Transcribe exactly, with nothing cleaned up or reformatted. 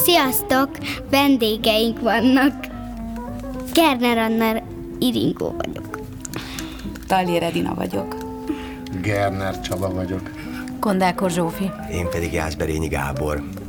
Sziasztok! Vendégeink vannak. Gerner Anna Iringó vagyok. Tallér Edina vagyok. Gerner Csaba vagyok. Kondákor Zsófi. Én pedig Jászberényi Gábor.